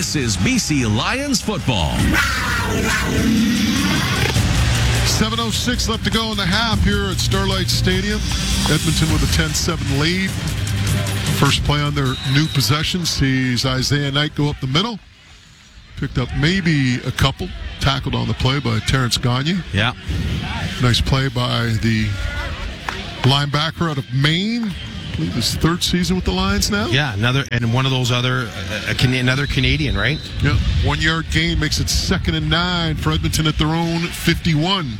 This is BC Lions football. 7:06 left to go in the half here at Starlight Stadium. Edmonton with a 10-7 lead. First play on their new possession sees Isaiah Knight go up the middle. Picked up maybe a couple. Tackled on the play by Terrence Gagne. Yeah. Nice play by the linebacker out of Maine. I believe his third season with the Lions now. Yeah, another Canadian, right? Yeah. 1 yard gain makes it 2nd and 9 for Edmonton at their own 51.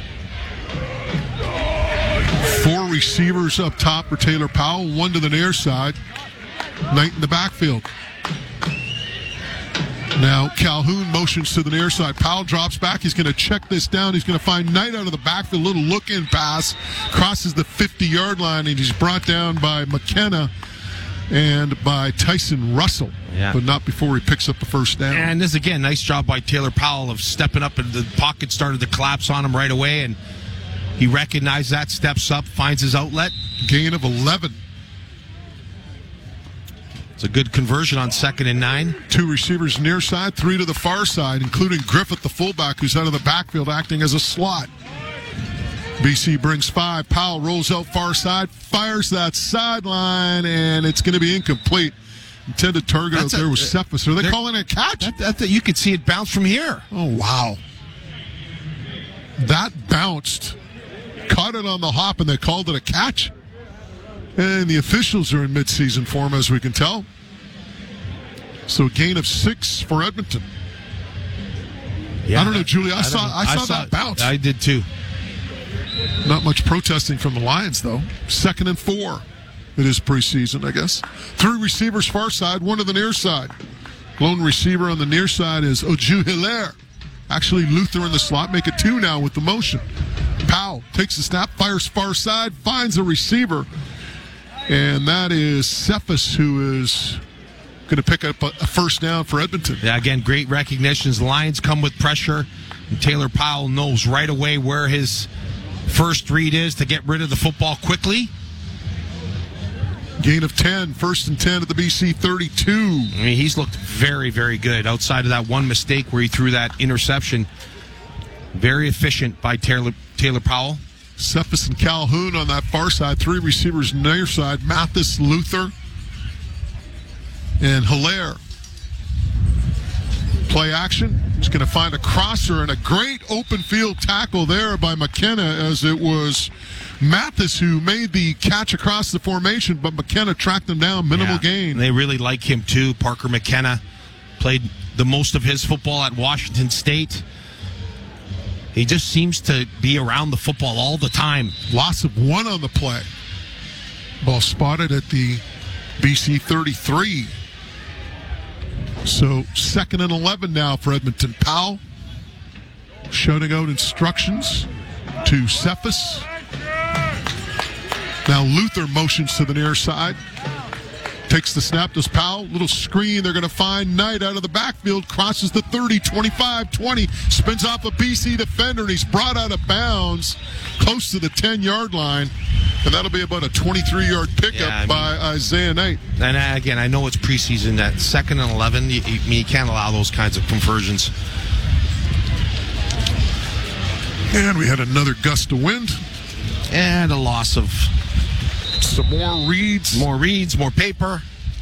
4 receivers up top for Taylor Powell, 1 to the near side. Knight in the backfield. Now Calhoun motions to the near side. Powell drops back. He's going to check this down. He's going to find Knight out of the backfield. Little look-in pass. Crosses the 50-yard line, and he's brought down by McKenna and by Tyson Russell. Yeah. But not before he picks up the first down. And this, again, nice job by Taylor Powell of stepping up, and the pocket started to collapse on him right away, and he recognized that, steps up, finds his outlet. Gain of 11. It's a good conversion on 2nd and 9. 2 receivers near side, 3 to the far side, including Griffith, the fullback, who's out of the backfield acting as a slot. BC brings 5. Powell rolls out far side, fires that sideline, and it's going to be incomplete. Intended target out there was Cephas. Are they calling it a catch? You could see it bounce from here. Oh, wow. That bounced. Caught it on the hop, and they called it a catch. And the officials are in midseason form, as we can tell. So a gain of 6 for Edmonton. Yeah, I don't know, Julie. I saw that bounce. I did too. Not much protesting from the Lions, though. 2nd and 4. It is preseason, I guess. 3 receivers far side, 1 to the near side. Lone receiver on the near side is Oju Hilaire. Actually, Luther in the slot. Make it 2 now with the motion. Powell takes the snap, fires far side, finds a receiver. And that is Cephas, who is going to pick up a first down for Edmonton. Yeah, again, great recognitions. The Lions come with pressure, and Taylor Powell knows right away where his first read is to get rid of the football quickly. Gain of 10, 1st and 10 at the BC 32. I mean, he's looked very, very good. Outside of that one mistake where he threw that interception, very efficient by Taylor Powell. Cephas and Calhoun on that far side. 3 receivers near side. Mathis, Luther, and Hilaire. Play action. He's going to find a crosser and a great open field tackle there by McKenna, as it was Mathis who made the catch across the formation, but McKenna tracked him down. Minimal gain. And they really like him too. Parker McKenna played the most of his football at Washington State. He just seems to be around the football all the time. Loss of 1 on the play. Ball spotted at the BC 33. So 2nd and 11 now for Edmonton. Powell shouting out instructions to Cephas. Now Luther motions to the near side. Takes the snap, does Powell. Little screen. They're going to find Knight out of the backfield. Crosses the 30, 25, 20. Spins off a BC defender, and he's brought out of bounds close to the 10-yard line. And that'll be about a 23-yard pickup by Isaiah Knight. And again, I know it's preseason. That 2nd and 11, you can't allow those kinds of conversions. And we had another gust of wind. And a loss of some more reads. More reads, more paper.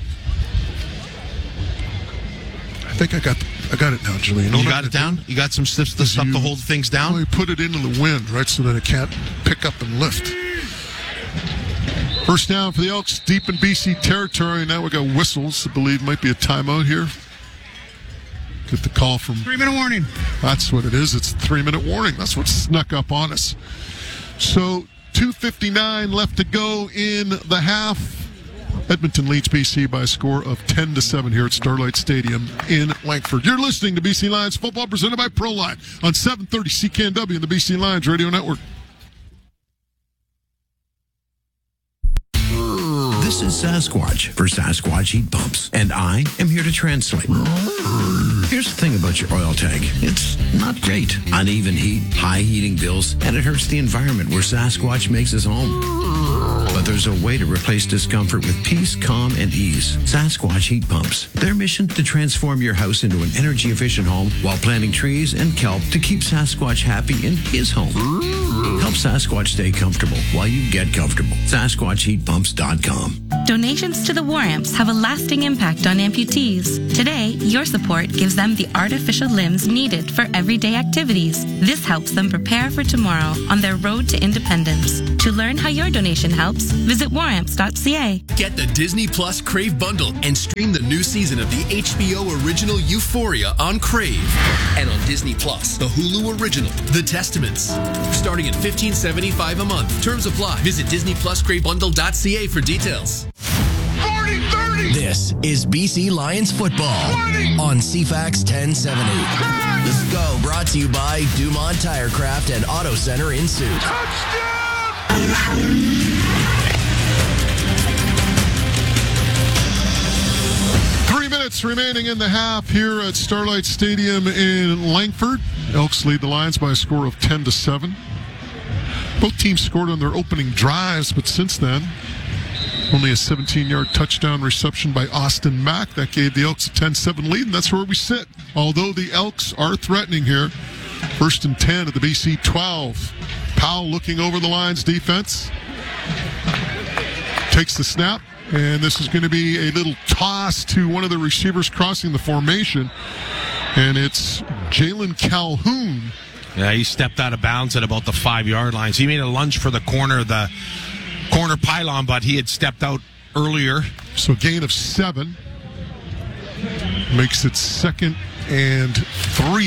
I think I got it now, Julian. You got it down? You got some stuff to hold things down? Well, you put it into the wind, right, so that it can't pick up and lift. First down for the Elks, deep in BC territory. Now we got whistles. I believe might be a timeout here. Get the call from... 3-minute warning. That's what it is. It's a 3-minute warning. That's what snuck up on us. So 2:59 left to go in the half. Edmonton leads BC by a score of 10-7 here at Starlight Stadium in Langford. You're listening to BC Lions football presented by ProLine on 730 CKNW and the BC Lions Radio Network. This is Sasquatch for Sasquatch Heat Pumps, and I am here to translate. Here's the thing about your oil tank. It's not great. Uneven heat, high heating bills, and it hurts the environment where Sasquatch makes his home. But there's a way to replace discomfort with peace, calm, and ease. Sasquatch Heat Pumps. Their mission to transform your house into an energy-efficient home while planting trees and kelp to keep Sasquatch happy in his home. Help Sasquatch stay comfortable while you get comfortable. SasquatchHeatPumps.com. Donations to the War Amps have a lasting impact on amputees. Today, your support gives them the artificial limbs needed for everyday activities. This helps them prepare for tomorrow on their road to independence. To learn how your donation helps, visit waramps.ca. Get the Disney Plus Crave bundle and stream the new season of the HBO original Euphoria on Crave. And on Disney Plus, the Hulu original, The Testaments. Starting at $15.75 a month. Terms apply. Visit DisneyPlusCraveBundle.ca for details. 40-30. This is BC Lions football 20. on CFAX 1070. Let's go. Brought to you by Dumont Tirecraft and Auto Center in Suit. Touchdown! 3 minutes remaining in the half here at Starlight Stadium in Langford. Elks lead the Lions by a score of 10-7. Both teams scored on their opening drives, but since then, only a 17-yard touchdown reception by Austin Mack. That gave the Elks a 10-7 lead, and that's where we sit. Although the Elks are threatening here. 1st and 10 at the BC 12. Powell looking over the Lions defense. Takes the snap, and this is going to be a little toss to one of the receivers crossing the formation, and it's Jalen Calhoun. Yeah, he stepped out of bounds at about the 5-yard line. So he made a lunge for the corner pylon, but he had stepped out earlier. So gain of 7 makes it 2nd and 3.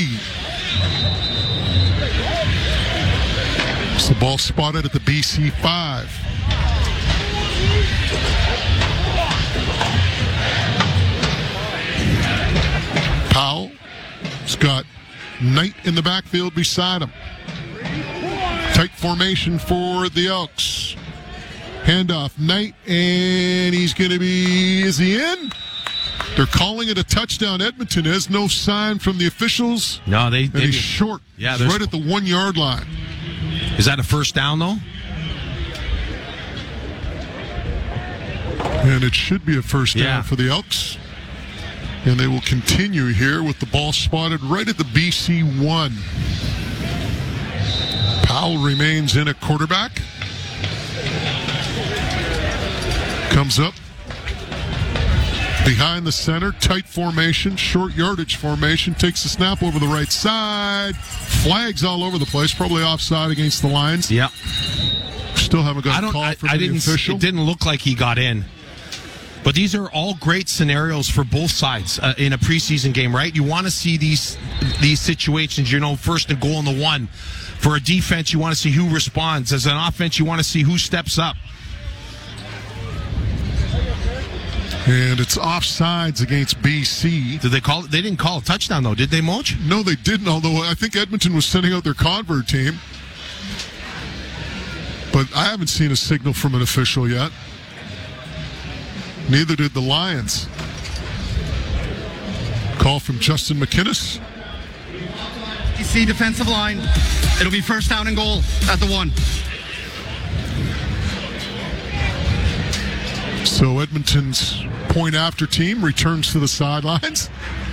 So the ball spotted at the BC 5. Powell's got Knight in the backfield beside him. Tight formation for the Elks. Handoff, Knight, and he's going to be, is he in? They're calling it a touchdown. Edmonton is. No sign from the officials. No, and he's short. Yeah, he's right at the 1-yard line. Is that a first down, though? And it should be a first down for the Elks. And they will continue here with the ball spotted right at the BC 1. Powell remains in at quarterback. Comes up behind the center, tight formation, short yardage formation, takes the snap over the right side, flags all over the place, probably offside against the Lions. Yeah. Still haven't got a call from the official. It didn't look like he got in. But these are all great scenarios for both sides in a preseason game, right? You want to see these situations, 1st and goal on the 1. For a defense, you want to see who responds. As an offense, you want to see who steps up. And it's offsides against BC. Did they call it? They didn't call a touchdown, though, did they, Moch? No, they didn't, although I think Edmonton was sending out their convert team. But I haven't seen a signal from an official yet. Neither did the Lions. Call from Justin McInnes. BC defensive line. It'll be first down and goal at the 1. So Edmonton's point after team returns to the sidelines.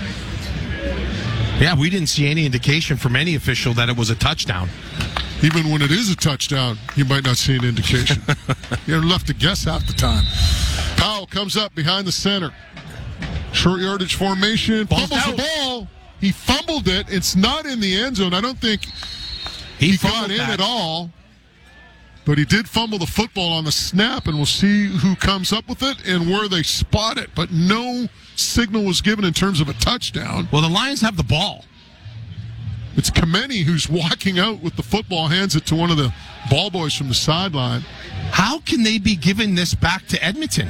Yeah, we didn't see any indication from any official that it was a touchdown. Even when it is a touchdown, you might not see an indication. You're left to guess half the time. Powell comes up behind the center. Short yardage formation. Fumbles the ball. He fumbled it. It's not in the end zone. I don't think he got in at all. But he did fumble the football on the snap, and we'll see who comes up with it and where they spot it. But no signal was given in terms of a touchdown. Well, the Lions have the ball. It's Kameni who's walking out with the football, hands it to one of the ball boys from the sideline. How can they be giving this back to Edmonton?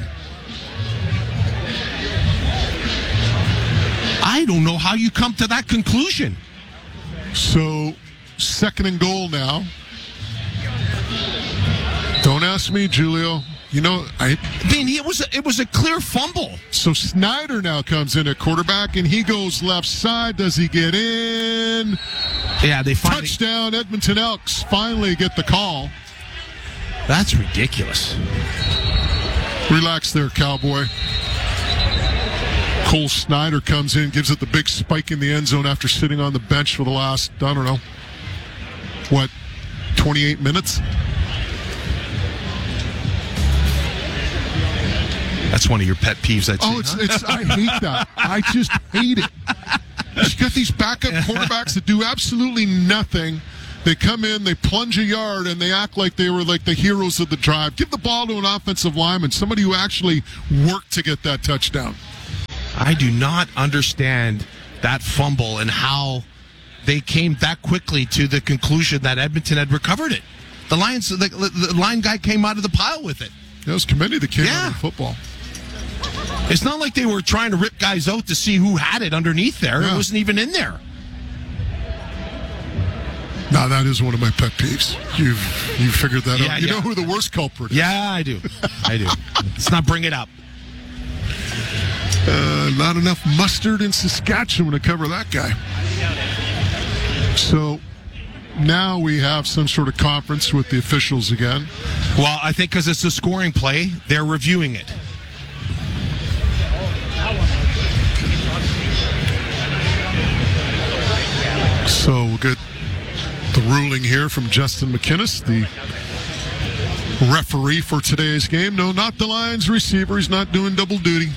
I don't know how you come to that conclusion. So, 2nd and goal now. Don't ask me, Julio. I mean, it was a clear fumble. So Snyder now comes in at quarterback, and he goes left side. Does he get in? Yeah, they finally... Touchdown, Edmonton Elks finally get the call. That's ridiculous. Relax there, Cowboy. Cole Snyder comes in, gives it the big spike in the end zone after sitting on the bench for the last, 28 minutes? That's one of your pet peeves, I'd say. I hate that. I just hate it. You got these backup quarterbacks that do absolutely nothing. They come in, they plunge a yard, and they act like they were like the heroes of the drive. Give the ball to an offensive lineman, somebody who actually worked to get that touchdown. I do not understand that fumble and how they came that quickly to the conclusion that Edmonton had recovered it. The Lions, the line guy came out of the pile with it. It was committee that came out of football. It's not like they were trying to rip guys out to see who had it underneath there. Yeah. It wasn't even in there. Now, that is one of my pet peeves. You've figured that out. You know who the worst culprit is. Yeah, I do. Let's not bring it up. Not enough mustard in Saskatchewan to cover that guy. So now we have some sort of conference with the officials again. Well, I think because it's a scoring play, they're reviewing it. So we'll get the ruling here from Justin McInnes, the referee for today's game. No, not the Lions receiver. He's not doing double duty.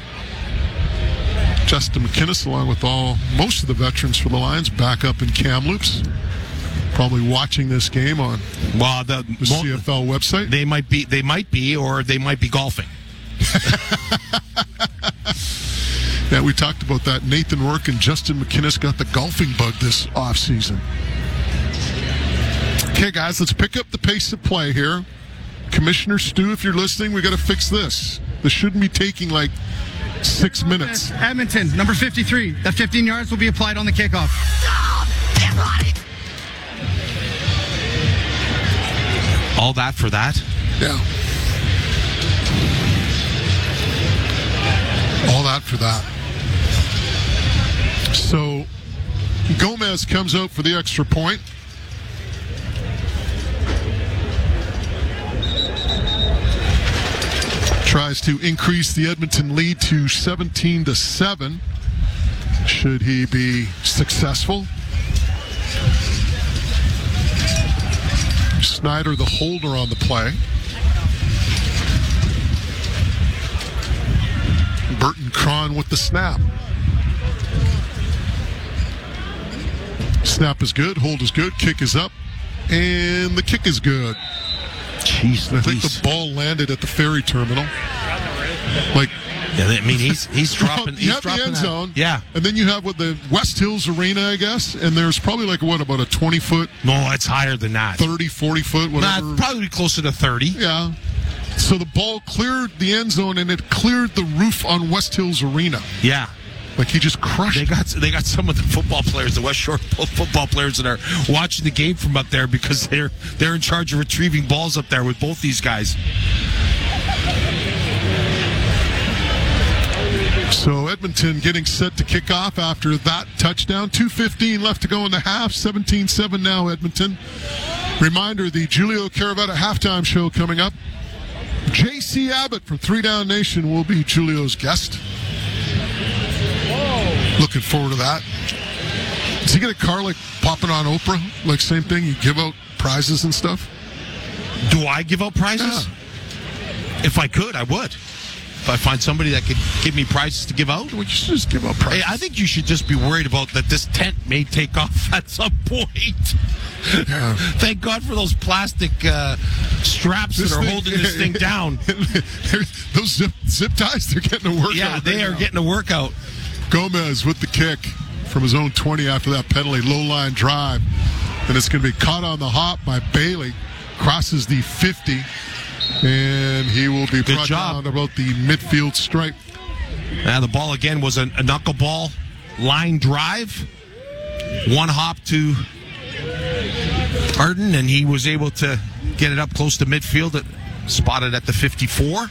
Justin McInnes, along with most of the veterans for the Lions, back up in Kamloops. Probably watching this game on the CFL website. They might be, or they might be golfing. Yeah, we talked about that. Nathan Rourke and Justin McInnes got the golfing bug this offseason. Okay, guys, let's pick up the pace of play here. Commissioner Stu, if you're listening, we got to fix this. This shouldn't be taking 6 minutes. Edmonton, number 53. That 15 yards will be applied on the kickoff. All that for that? Yeah. All that for that. So Gomez comes out for the extra point. Tries to increase the Edmonton lead to 17-7. Should he be successful? Snyder, the holder on the play. Burton Cron with the snap. Snap is good, hold is good, kick is up, and the kick is good. Jeez, I think the ball landed at the ferry terminal. He's dropping. You have the end zone. Yeah. And then you have the West Hills Arena, I guess, and there's probably about a 20-foot. No, it's higher than that. 30, 40-foot, whatever. Nah, probably closer to 30. Yeah. So the ball cleared the end zone, and it cleared the roof on West Hills Arena. Yeah. He just crushed it. They got some of the football players, the West Shore football players, that are watching the game from up there because they're in charge of retrieving balls up there with both these guys. So Edmonton getting set to kick off after that touchdown. 2:15 left to go in the half. 17-7 now, Edmonton. Reminder, the Julio Caravetta halftime show coming up. J.C. Abbott from 3 Down Nation will be Julio's guest. Looking forward to that. Does he get a car popping on Oprah? Same thing, you give out prizes and stuff? Do I give out prizes? Yeah. If I could, I would. If I find somebody that could give me prizes to give out. Well, you should just give out prizes. Hey, I think you should just be worried about that this tent may take off at some point. Yeah. Thank God for those plastic straps that are holding this thing down. Those zip ties, they're getting a workout. Yeah, they are getting a workout. Gomez with the kick from his own 20 after that penalty, low-line drive. And it's going to be caught on the hop by Bailey. Crosses the 50, and he will be brought down about the midfield stripe. Now the ball again was a knuckleball line drive. One hop to Arden, and he was able to get it up close to midfield. spotted at the 54.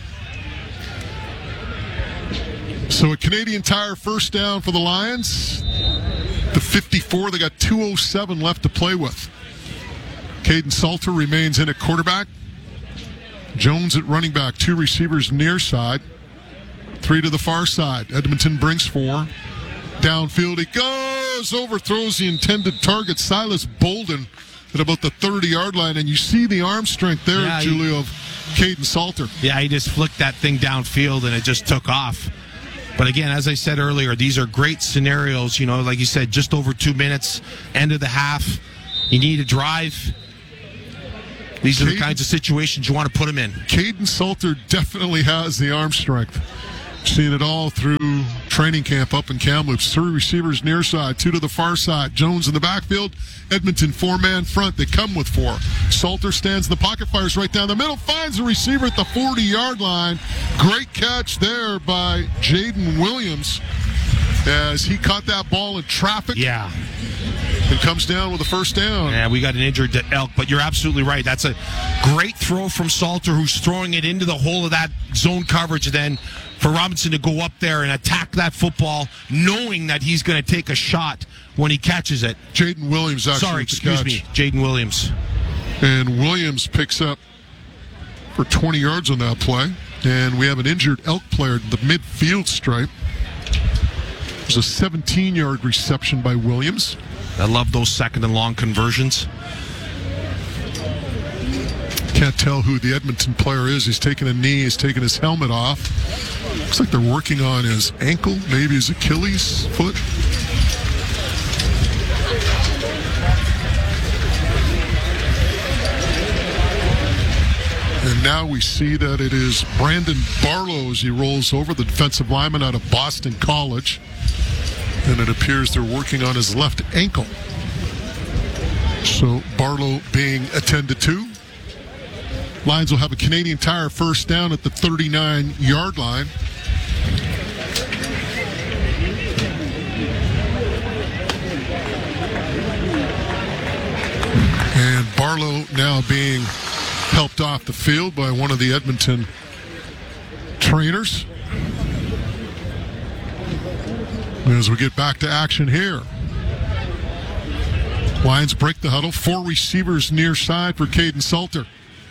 So a Canadian Tire first down for the Lions. The 54, they got 2:07 left to play with. Caden Salter remains in at quarterback. Jones at running back. 2 receivers near side. 3 to the far side. Edmonton brings 4. Downfield he goes. Overthrows the intended target, Silas Bolden, at about the 30-yard line. And you see the arm strength there, Julio, of Caden Salter. Yeah, he just flicked that thing downfield and it just took off. But again, as I said earlier, these are great scenarios. Like you said, just over 2 minutes, end of the half. You need a drive. These are the kinds of situations you want to put him in. Caden Salter definitely has the arm strength. Seen it all through training camp up in Kamloops. 3 receivers near side, 2 to the far side. Jones in the backfield. Edmonton 4-man front. They come with 4. Salter stands in the pocket, fires right down the middle, finds the receiver at the 40-yard line. Great catch there by Jaden Williams as he caught that ball in traffic. Yeah. And comes down with a first down. Yeah, we got an injured Elk, but you're absolutely right. That's a great throw from Salter, who's throwing it into the hole of that zone coverage. And then for Robinson to go up there and attack that football, knowing that he's going to take a shot when he catches it. Jaden Williams actually. Sorry, excuse me. Jaden Williams. And Williams picks up for 20 yards on that play. And we have an injured Elk player at the midfield stripe. There's a 17-yard reception by Williams. I love those second and long conversions. Can't tell who the Edmonton player is. He's taking a knee. He's taking his helmet off. Looks like they're working on his ankle, maybe his Achilles foot. And now we see that it is Brandon Barlow as he rolls over, the defensive lineman out of Boston College. And it appears they're working on his left ankle. So Barlow being attended to. Lions will have a Canadian Tire first down at the 39-yard line. And Barlow now being helped off the field by one of the Edmonton trainers. As we get back to action here. Lions break the huddle. 4 receivers near side for Caden Salter.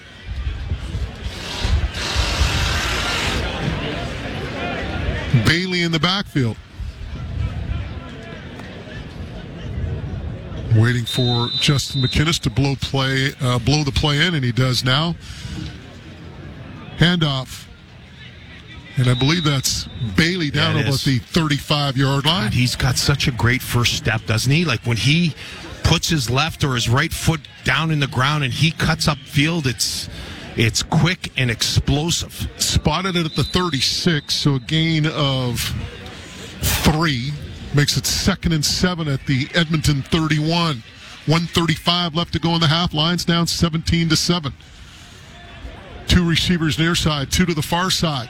Bailey in the backfield. Waiting for Justin McInnes to blow the play in, and he does now. Handoff. And I believe that's Bailey down about the 35-yard line. God, he's got such a great first step, doesn't he? Like when he puts his left or his right foot down in the ground and he cuts up field, it's quick and explosive. Spotted it at the 36, so a gain of 3. Makes it 2nd and 7 at the Edmonton 31. 1:35 left to go in the half. Lions down 17-7. 2 receivers near side, 2 to the far side.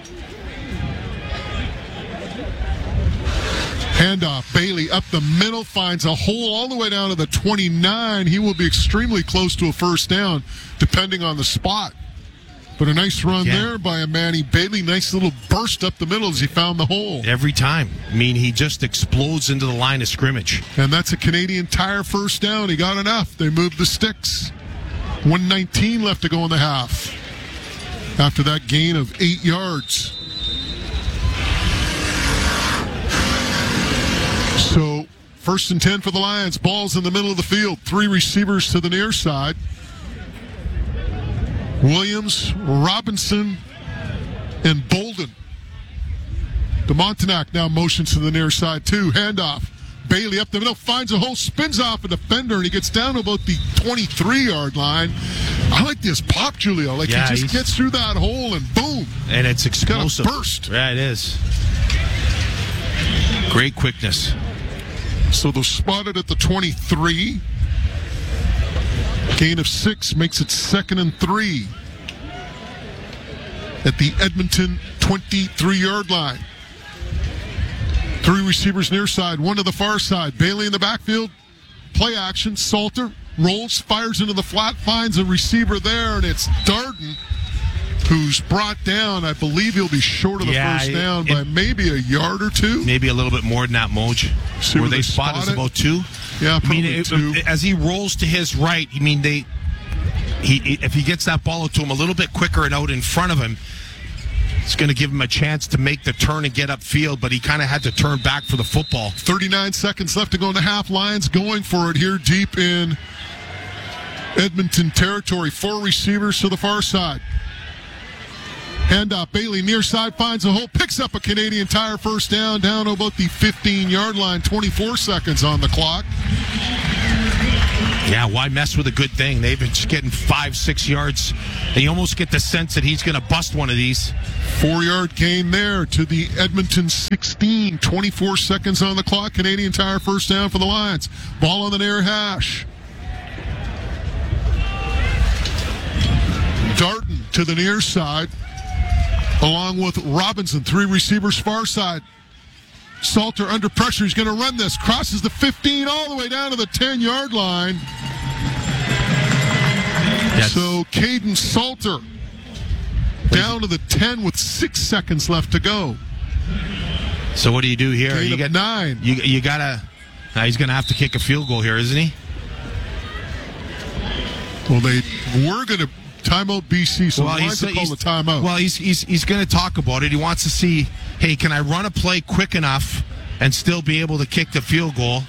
Handoff, Bailey up the middle, finds a hole all the way down to the 29. He will be extremely close to a first down, depending on the spot. But a nice run there by Manny Bailey. Nice little burst up the middle as he found the hole. Every time. I mean, he just explodes into the line of scrimmage. And that's a Canadian Tire first down. He got enough. They moved the sticks. 1:19 left to go in the half. After that gain of 8 yards. So, 1st and 10 for the Lions. Ball's in the middle of the field. 3 receivers to the near side. Williams, Robinson, and Bolden. DeMontenac now motions to the near side, too. Handoff. Bailey up the middle, finds a hole, spins off a defender, and he gets down to about the 23-yard line. I like this pop, Julio. Like, he just gets through that hole, and boom. And it's explosive. Got a burst. Yeah, it is. Great quickness. So they're spotted at the 23. Gain of 6 makes it 2nd and 3 at the Edmonton 23-yard line. 3 receivers near side, 1 to the far side. Bailey in the backfield. Play action. Salter rolls, fires into the flat, finds a receiver there, and it's Darden who's brought down. I believe he'll be short of the first down by maybe a yard or two. Maybe a little bit more than that, Moj. Where they spot is about 2. Yeah, probably 2. As he rolls to his right, if he gets that ball to him a little bit quicker and out in front of him, it's going to give him a chance to make the turn and get upfield, but he kind of had to turn back for the football. 39 seconds left to go in the half. Lions going for it here deep in Edmonton territory. 4 receivers to the far side. Handoff, Bailey near side, finds a hole, picks up a Canadian Tire first down about the 15-yard line. 24 seconds on the clock. Yeah, why mess with a good thing? They've been just getting 5-6 yards, and you almost get the sense that he's going to bust one of these. 4-yard gain there to the Edmonton 16. 24 seconds on the clock. Canadian Tire first down for the Lions. Ball on the near hash. Darden to the near side, along with Robinson. 3 receivers far side. Salter under pressure. He's going to run this. Crosses the 15 all the way down to the 10-yard line. So Caden Salter down to the 10 with 6 seconds left to go. So what do you do here? Gain of 9. You gotta. He's going to have to kick a field goal here, isn't he? Well, they were going to timeout BC, so he's call the timeout. Well, he's going to talk about it. He wants to see, hey, can I run a play quick enough and still be able to kick the field goal?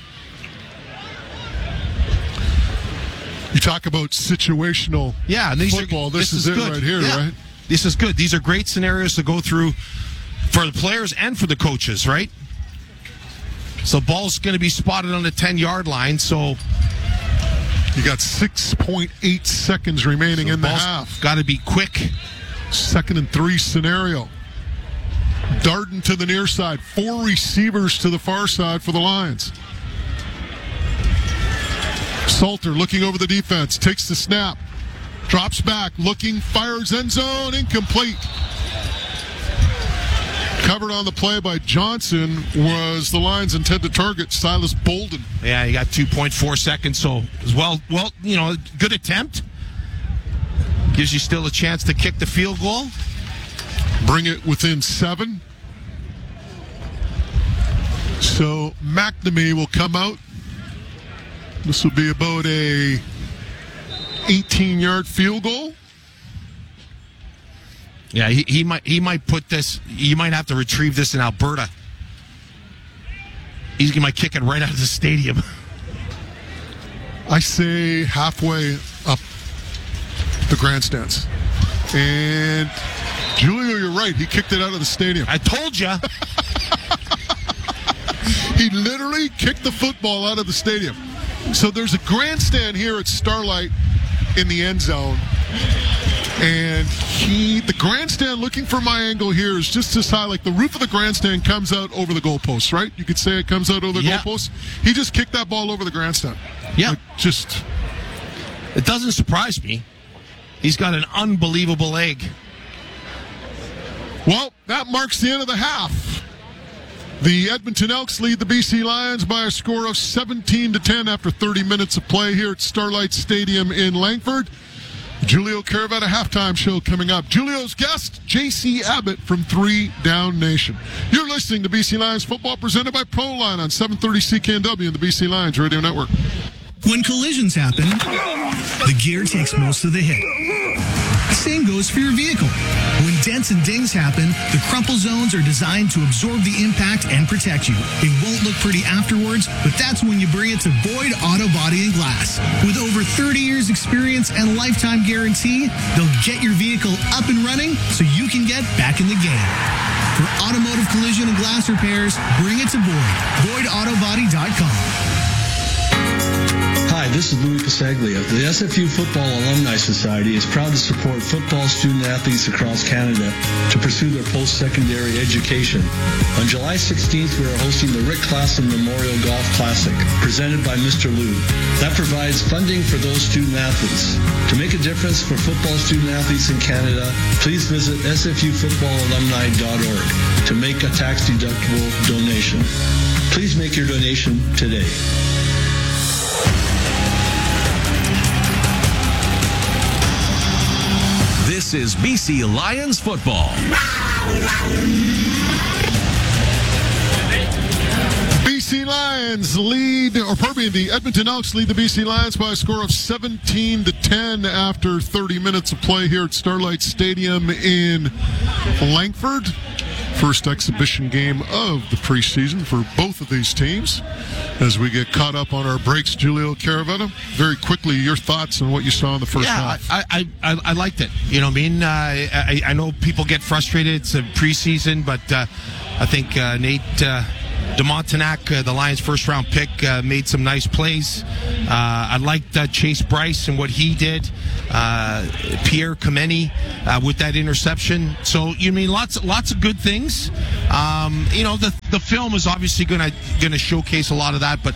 You talk about situational football. This is it good. Right here, right? This is good. These are great scenarios to go through for the players and for the coaches, right? So ball's going to be spotted on the 10-yard line, so you got 6.8 seconds remaining in the half. Got to be quick. 2nd and 3 scenario. Darden to the near side. 4 receivers to the far side for the Lions. Salter looking over the defense. Takes the snap. Drops back. Looking. Fires end zone. Incomplete. Covered on the play by Johnson was the Lions' intended target, Silas Bolden. Yeah, you got 2.4 seconds, so well, good attempt. Gives you still a chance to kick the field goal. Bring it within 7. So McNamee will come out. This will be about a 18-yard field goal. Yeah, he might put this. You might have to retrieve this in Alberta. He might kick it right out of the stadium. I say halfway up the grandstands. And Julio, you're right. He kicked it out of the stadium. I told you. He literally kicked the football out of the stadium. So there's a grandstand here at Starlight in the end zone. And the grandstand, looking for my angle here, is just as high. Like the roof of the grandstand comes out over the goalpost, right? You could say it comes out over the goalpost. He just kicked that ball over the grandstand. Yeah. It doesn't surprise me. He's got an unbelievable leg. Well, that marks the end of the half. The Edmonton Elks lead the BC Lions by a score of 17-10 after 30 minutes of play here at Starlight Stadium in Langford. Julio Caravetta halftime show coming up. Julio's guest, J.C. Abbott from 3 Down Nation. You're listening to BC Lions football presented by ProLine on 730 CKNW and the BC Lions Radio Network. When collisions happen, the gear takes most of the hit. Same goes for your vehicle. When dents and dings happen, the crumple zones are designed to absorb the impact and protect you. It won't look pretty afterwards, but that's when you bring it to Boyd Auto Body and Glass. With over 30 years experience and lifetime guarantee, they'll get your vehicle up and running so you can get back in the game. For automotive collision and glass repairs, bring it to Boyd. BoydAutoBody.com. Hi, this is Louis Pasaglia. The SFU Football Alumni Society is proud to support football student athletes across Canada to pursue their post-secondary education. On July 16th, we are hosting the Rick Klassen Memorial Golf Classic, presented by Mr. Lou. That provides funding for those student athletes. To make a difference for football student athletes in Canada, please visit sfufootballalumni.org to make a tax-deductible donation. Please make your donation today. This is BC Lions football. BC Lions the Edmonton Elks lead the BC Lions by a score of 17-10 after 30 minutes of play here at Starlight Stadium in Langford. First exhibition game of the preseason for both of these teams. As we get caught up on our breaks, Julio Caravetta, very quickly, your thoughts on what you saw in the first half. I liked it. You know what I mean? I know people get frustrated. It's a preseason, but I think Nate DeMontenac, the Lions' first-round pick, made some nice plays. I liked Chase Bryce and what he did. Pierre Kameni with that interception. So you mean lots of good things. The film is obviously going to showcase a lot of that, but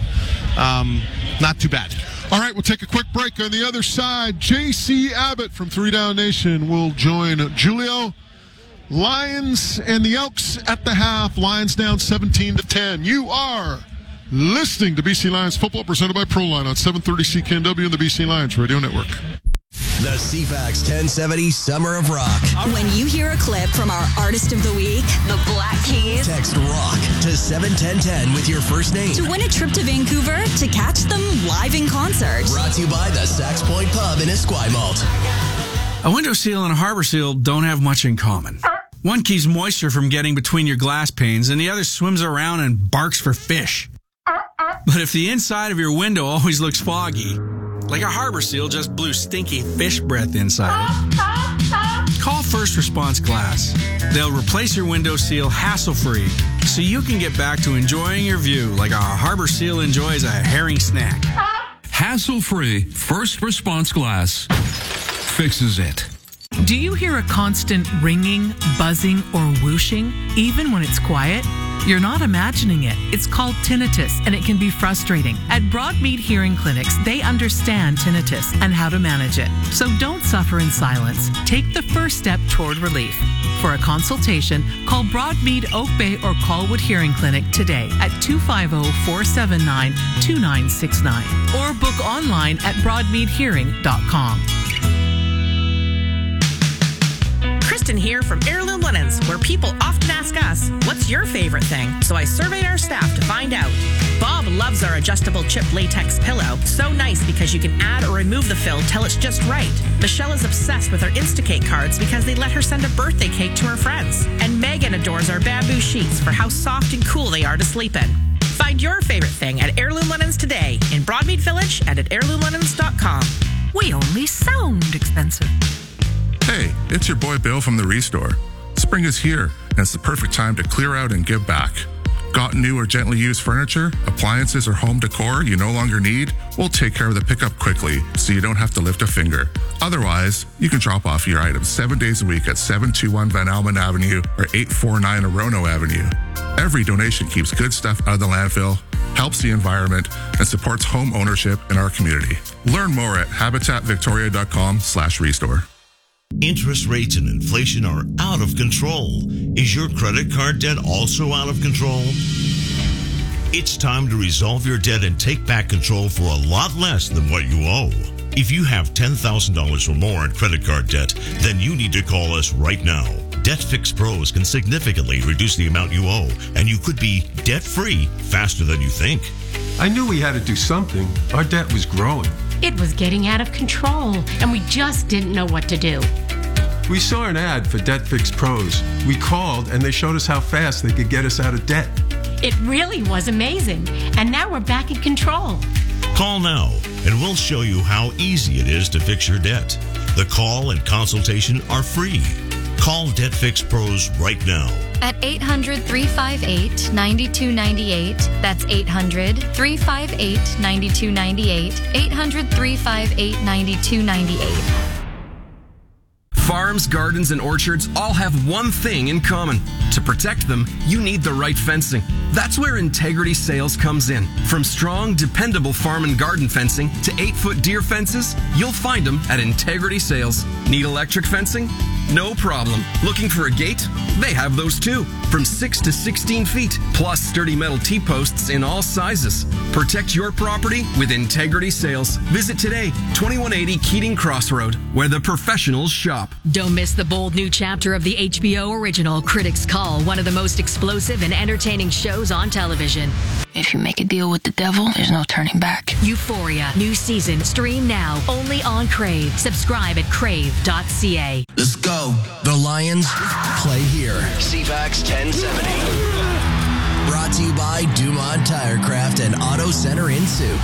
not too bad. All right, we'll take a quick break. On the other side, J.C. Abbott from 3 Down Nation will join Julio. Lions and the Elks at the half. Lions down 17-10. You are listening to BC Lions football presented by Proline on 730 CKNW and the BC Lions Radio Network. The CFAX 1070 Summer of Rock. When you hear a clip from our Artist of the Week, the Black Keys, text ROCK to 71010 with your first name to win a trip to Vancouver to catch them live in concert. Brought to you by the Sax Point Pub in Esquimalt. A window seal and a harbor seal don't have much in common. One keeps moisture from getting between your glass panes, and the other swims around and barks for fish. But if the inside of your window always looks foggy, like a harbor seal just blew stinky fish breath inside it, call First Response Glass. They'll replace your window seal hassle-free, so you can get back to enjoying your view like a harbor seal enjoys a herring snack. Hassle-free First Response Glass fixes it. Do you hear a constant ringing, buzzing, or whooshing, even when it's quiet? You're not imagining it. It's called tinnitus, and it can be frustrating. At Broadmead Hearing Clinics, they understand tinnitus and how to manage it. So don't suffer in silence. Take the first step toward relief. For a consultation, call Broadmead Oak Bay or Colwood Hearing Clinic today at 250-479-2969 or book online at broadmeadhearing.com. Kristen here from Heirloom Linens, where people often ask us, what's your favorite thing? So I surveyed our staff to find out. Bob loves our adjustable chip latex pillow. So nice because you can add or remove the fill till it's just right. Michelle is obsessed with our Instacake cards because they let her send a birthday cake to her friends. And Megan adores our bamboo sheets for how soft and cool they are to sleep in. Find your favorite thing at Heirloom Linens today in Broadmead Village and at heirloomlinens.com. We only sound expensive. Hey, it's your boy Bill from the Restore. Spring is here, and it's the perfect time to clear out and give back. Got new or gently used furniture, appliances, or home decor you no longer need? We'll take care of the pickup quickly so you don't have to lift a finger. Otherwise, you can drop off your items 7 days a week at 721 Van Almen Avenue or 849 Orono Avenue. Every donation keeps good stuff out of the landfill, helps the environment, and supports home ownership in our community. Learn more at habitatvictoria.com/restore. Interest rates and inflation are out of control. Is your credit card debt also out of control? It's time to resolve your debt and take back control for a lot less than what you owe. If you have $10,000 or more in credit card debt, then you need to call us right now. Debt Fix Pros can significantly reduce the amount you owe, and you could be debt-free faster than you think. I knew we had to do something. Our debt was growing. It was getting out of control, and we just didn't know what to do. We saw an ad for Debt Fix Pros. We called, and they showed us how fast they could get us out of debt. It really was amazing, and now we're back in control. Call now, and we'll show you how easy it is to fix your debt. The call and consultation are free. Call Debt Fix Pros right now. At 800-358-9298. That's 800-358-9298. 800-358-9298. Farms, gardens, and orchards all have one thing in common. To protect them, you need the right fencing. That's where Integrity Sales comes in. From strong, dependable farm and garden fencing to 8-foot deer fences, you'll find them at Integrity Sales. Need electric fencing? No problem. Looking for a gate? They have those too. From 6 to 16 feet, plus sturdy metal T-posts in all sizes. Protect your property with Integrity Sales. Visit today, 2180 Keating Crossroad, where the professionals shop. Don't miss the bold new chapter of the HBO original Critics Call, one of the most explosive and entertaining shows on television. If you make a deal with the devil, there's no turning back. Euphoria, new season, stream now, only on Crave. Subscribe at crave.ca. Let's go. The Lions play here. CFAX 1070. Brought to you by Dumont Tirecraft and Auto Center in Souk.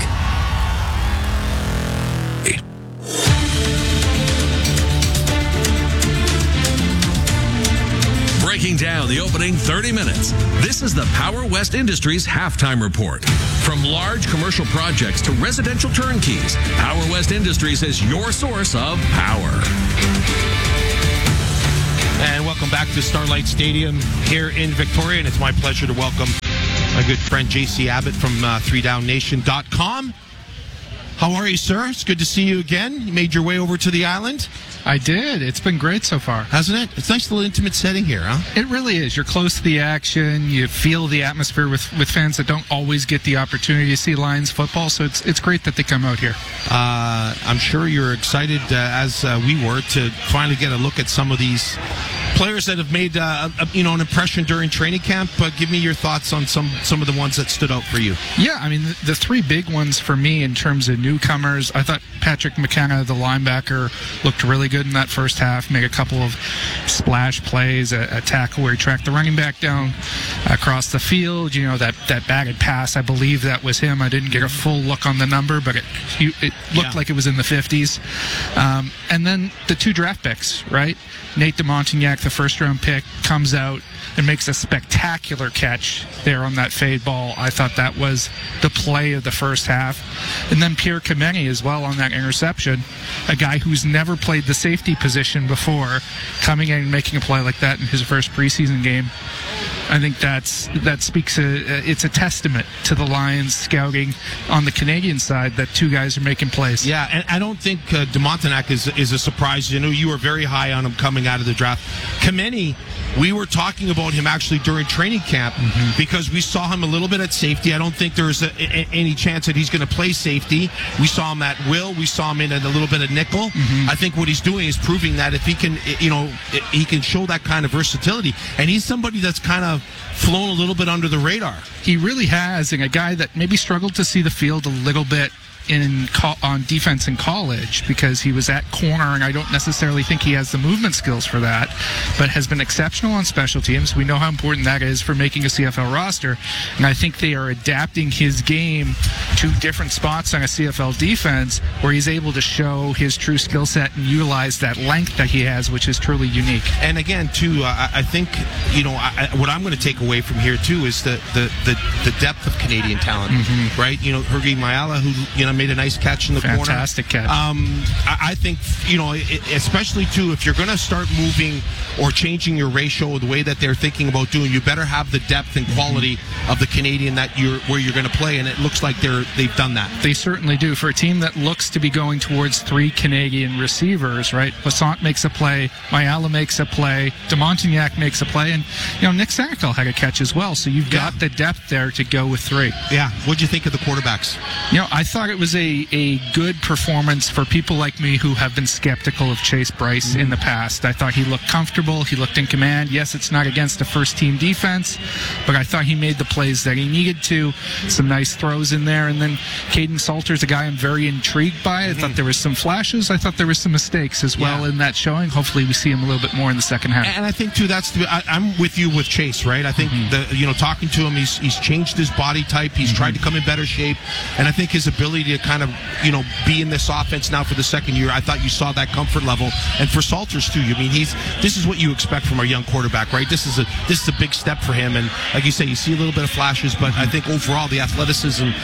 Breaking down the opening 30 minutes, this is the Power West Industries Halftime Report. From large commercial projects to residential turnkeys, Power West Industries is your source of power. And welcome back to Starlight Stadium here in Victoria. And it's my pleasure to welcome my good friend JC Abbott from 3downnation.com. How are you, sir? It's good to see you again. You made your way over to the island. I did. It's been great so far. Hasn't it? It's a nice little intimate setting here, huh? It really is. You're close to the action. You feel the atmosphere with fans that don't always get the opportunity to see Lions football, so it's great that they come out here. I'm sure you're excited, as we were, to finally get a look at some of these players that have made an impression during training camp. Give me your thoughts on some of the ones that stood out for you. Yeah, I mean, the three big ones for me in terms of newcomers, I thought Patrick McKenna, the linebacker, looked really good in that first half, made a couple of splash plays, a tackle where he tracked the running back down across the field. You know, that batted pass, I believe that was him. I didn't get a full look on the number, but it looked like it was in the 50s. And then the two draft picks, right? Nate DeMontignac, the first-round pick, comes out and makes a spectacular catch there on that fade ball. I thought that was the play of the first half. And then Pierre Kameni as well on that interception, a guy who's never played the safety position before, coming in and making a play like that in his first preseason game. I think that speaks. It's a testament to the Lions scouting on the Canadian side that two guys are making plays. Yeah, and I don't think DeMontignac is a surprise. You know, you were very high on him coming out of the draft. Kameni, we were talking about him actually during training camp because we saw him a little bit at safety. I don't think there's any chance that he's going to play safety. We saw him at will. We saw him in a little bit of nickel. I think what he's doing is proving that if he can, he can show that kind of versatility. And he's somebody that's kind of flown a little bit under the radar. He really has, and a guy that maybe struggled to see the field a little bit on defense in college because he was at corner, and I don't necessarily think he has the movement skills for that, but has been exceptional on special teams. We know how important that is for making a CFL roster, and I think they are adapting his game to different spots on a CFL defense where he's able to show his true skill set and utilize that length that he has, which is truly unique. And again, too, I think, what I'm going to take away from here, too, is the depth of Canadian talent, right? You know, Hergy Mayala, who, made a nice catch in the corner. Fantastic catch. I think, especially too, if you're going to start moving or changing your ratio the way that they're thinking about doing, you better have the depth and quality of the Canadian where you're going to play, and it looks like they've done that. They certainly do. For a team that looks to be going towards three Canadian receivers, right? Lassant makes a play, Mayala makes a play, DeMontignac makes a play, and Nick Sanikel had a catch as well. So you've got the depth there to go with three. Yeah. What'd you think of the quarterbacks? I thought it was a good performance for people like me who have been skeptical of Chase Bryce in the past. I thought he looked comfortable. He looked in command. Yes, it's not against a first-team defense, but I thought he made the plays that he needed to. Some nice throws in there. And then Caden Salter's a guy I'm very intrigued by. I thought there was some flashes. I thought there was some mistakes as well in that showing. Hopefully we see him a little bit more in the second half. And I think, too, I'm with you with Chase, right? I think, talking to him, he's changed his body type. He's tried to come in better shape. And I think his ability to kind of, be in this offense now for the second year, I thought you saw that comfort level. And for Salters too, this is what you expect from our young quarterback, right? This is a big step for him. And like you say, you see a little bit of flashes, but I think overall the athleticism is something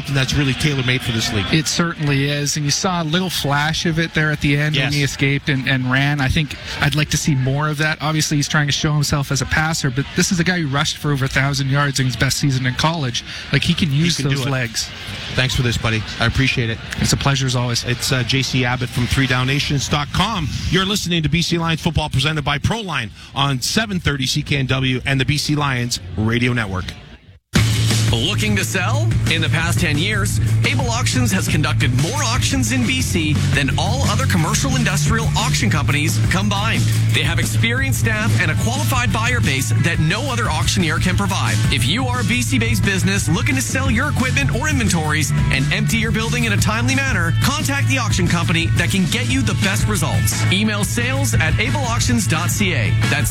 something that's really tailor-made for this league. It certainly is, and you saw a little flash of it there at the end when he escaped and ran. I think I'd like to see more of that. Obviously, he's trying to show himself as a passer, but this is a guy who rushed for over 1,000 yards in his best season in college. Like, he can use those legs. Thanks for this, buddy. I appreciate it. It's a pleasure as always. It's JC Abbott from 3downnations.com. You're listening to BC Lions football presented by ProLine on 730 CKNW and the BC Lions Radio Network. Looking to sell? In the past 10 years, Able Auctions has conducted more auctions in BC than all other commercial industrial auction companies combined. They have experienced staff and a qualified buyer base that no other auctioneer can provide. If you are a BC-based business looking to sell your equipment or inventories and empty your building in a timely manner, contact the auction company that can get you the best results. Email sales@ableauctions.ca. That's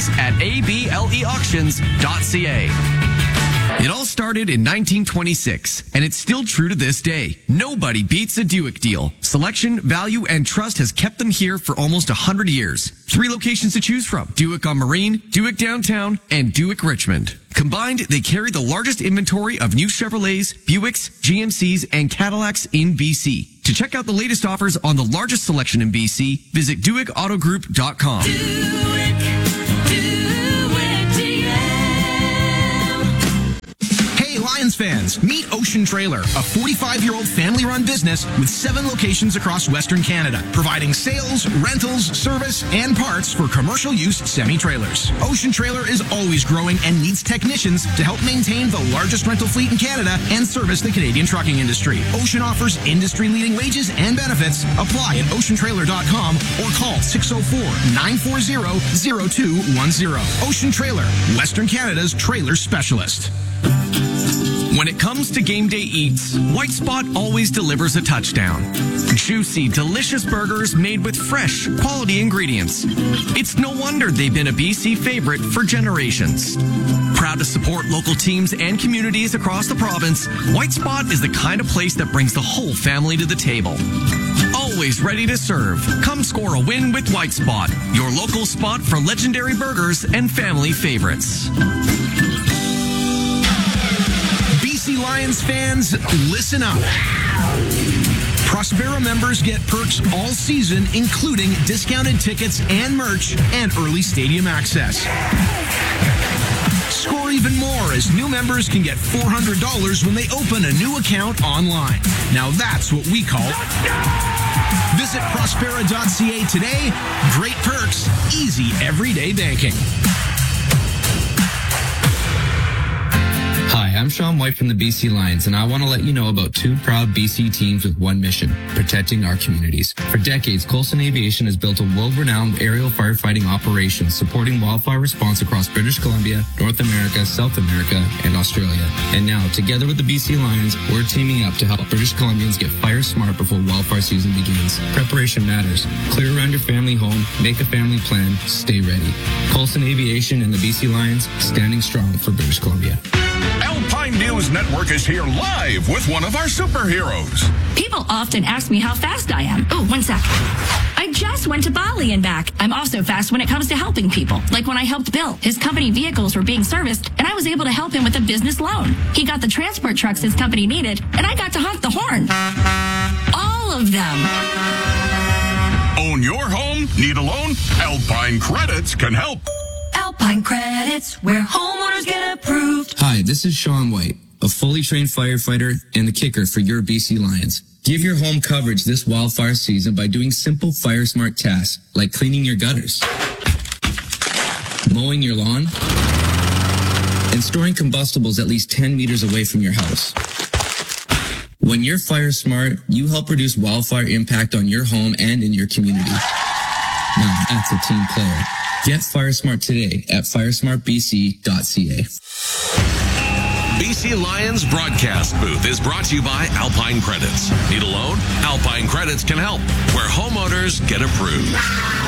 sales@ableauctions.ca. It all started in 1926, and it's still true to this day. Nobody beats a Duick deal. Selection, value, and trust has kept them here for almost 100 years. 3 locations to choose from: Duick on Marine, Duick Downtown, and Duick Richmond. Combined, they carry the largest inventory of new Chevrolets, Buicks, GMCs, and Cadillacs in BC. To check out the latest offers on the largest selection in BC, visit DuickAutoGroup.com. Lions fans, meet Ocean Trailer, a 45-year-old family-run business with 7 locations across Western Canada, providing sales, rentals, service, and parts for commercial use semi-trailers. Ocean Trailer is always growing and needs technicians to help maintain the largest rental fleet in Canada and service the Canadian trucking industry. Ocean offers industry-leading wages and benefits. Apply at oceantrailer.com or call 604-940-0210. Ocean Trailer, Western Canada's trailer specialist. When it comes to game day eats, White Spot always delivers a touchdown. Juicy, delicious burgers made with fresh, quality ingredients. It's no wonder they've been a BC favorite for generations. Proud to support local teams and communities across the province, White Spot is the kind of place that brings the whole family to the table. Always ready to serve. Come score a win with White Spot, your local spot for legendary burgers and family favorites. BC Lions fans, listen up. Prospera members get perks all season, including discounted tickets and merch and early stadium access. Score even more as new members can get $400 when they open a new account online. Now that's what we call Visit Prospera.ca today. Great perks, easy everyday banking. Hi, I'm Sean White from the BC Lions, and I want to let you know about 2 proud BC teams with one mission: protecting our communities. For decades, Coulson Aviation has built a world-renowned aerial firefighting operation supporting wildfire response across British Columbia, North America, South America, and Australia. And now, together with the BC Lions, we're teaming up to help British Columbians get fire smart before wildfire season begins. Preparation matters. Clear around your family home, make a family plan, stay ready. Coulson Aviation and the BC Lions, standing strong for British Columbia. Alpine News Network is here live with one of our superheroes. People often ask me how fast I am. Oh, one sec. I just went to Bali and back. I'm also fast when it comes to helping people. Like when I helped Bill. His company vehicles were being serviced, and I was able to help him with a business loan. He got the transport trucks his company needed, and I got to honk the horn. All of them. Own your home? Need a loan? Alpine Credits can help. Alpine Credits, where homeowners get approved. Hi, this is Sean White, a fully trained firefighter and the kicker for your BC Lions. Give your home coverage this wildfire season by doing simple fire smart tasks like cleaning your gutters, mowing your lawn, and storing combustibles at least 10 meters away from your house. When you're fire smart, you help reduce wildfire impact on your home and in your community. Now that's a team player. Get Fire Smart today at firesmartbc.ca. BC Lions broadcast booth is brought to you by Alpine Credits. Need a loan? Alpine Credits can help, where homeowners get approved.